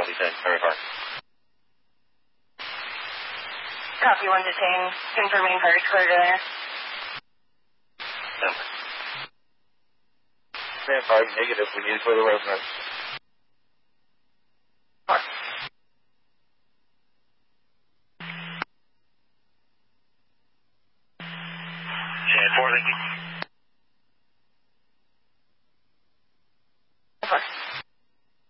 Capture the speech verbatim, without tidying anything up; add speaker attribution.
Speaker 1: Copy ten, Henry Park.
Speaker 2: Copy one detain, confirming card clear to there.
Speaker 1: Denver. Stand by, negative, we need further residence.
Speaker 2: Park.
Speaker 1: ten four, thank you.